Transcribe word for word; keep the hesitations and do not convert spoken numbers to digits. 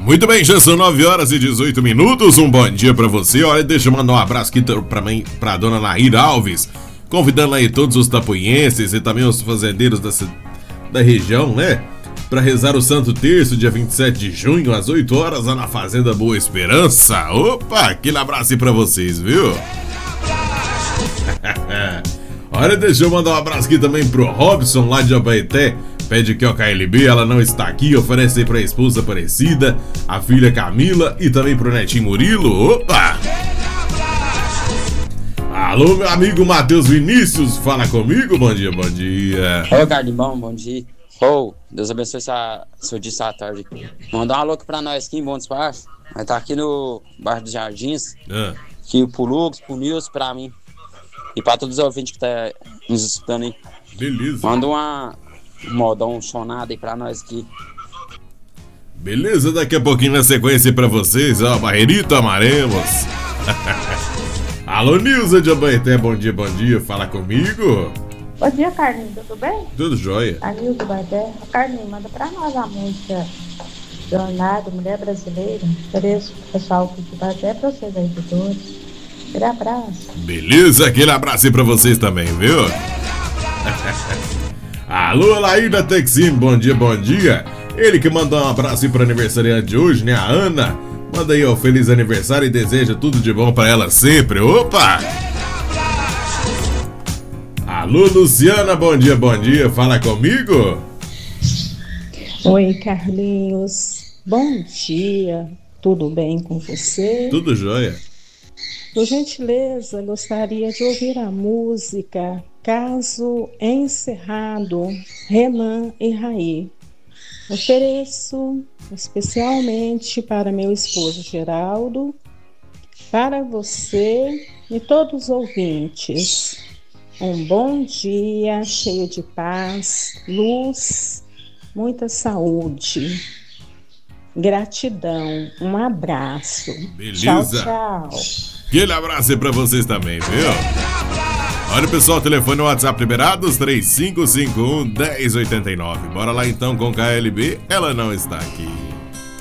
Muito bem, já são nove horas e dezoito minutos. Um bom dia pra você. Olha, deixa eu mandar um abraço aqui pra, mãe, pra dona Naira Alves, convidando aí todos os tapuienses e também os fazendeiros da, da região, né? Pra rezar o Santo Terço, dia vinte e sete de junho, às oito horas, lá na Fazenda Boa Esperança. Opa, aquele abraço aí pra vocês, viu? Olha, deixa eu mandar um abraço aqui também pro Robson, lá de Abaeté. Pede que o K L B, ela não está aqui, oferece aí pra esposa Aparecida, a filha Camila e também pro netinho Murilo. Opa! Alô, meu amigo Matheus Vinícius, fala comigo, bom dia, bom dia. Oi, Carlinhos, bom dia. Oh, Deus abençoe essa, seu dia, essa tarde. Manda uma louca pra nós aqui em Bom Despacho. Nós tá aqui no bairro dos Jardins. Ah. Aqui pro Lux, pro Nilson, pra mim. E pra todos os ouvintes que tá nos escutando aí. Beleza. Manda uma... modão sonado aí pra nós aqui. Beleza, daqui a pouquinho na sequência pra vocês, ó, Barreirito Amaremos. Alô, Nilza de Abaeté, bom dia, bom dia, fala comigo. Bom dia, Carlinhos, tudo bem? Tudo jóia. A Nilza de Abaeté. Carlinhos, manda pra nós a música Jornada, Mulher Brasileira. Ofereço pro pessoal que de Abaeté, pra vocês aí de todos. Aquele abraço. Beleza, aquele abraço aí pra vocês também, viu? Alô, Laída Texim, bom dia, bom dia. Ele que mandou um abraço aí pro aniversariante de hoje, né, a Ana. Manda aí, ó, feliz aniversário e deseja tudo de bom pra ela sempre. Opa! Alô, Luciana, bom dia, bom dia, fala comigo. Oi, Carlinhos, bom dia, tudo bem com você? Tudo jóia. Por gentileza, gostaria de ouvir a música Caso Encerrado, Renan e Raí. Ofereço especialmente para meu esposo Geraldo, para você e todos os ouvintes. Um bom dia cheio de paz, luz, muita saúde. Gratidão, um abraço. Beleza. Tchau, tchau. Aquele abraço aí pra vocês também, viu? Olha, pessoal, telefone e WhatsApp liberados, três cinco cinco um, um zero oito nove. Bora lá então com K L B, ela não está aqui.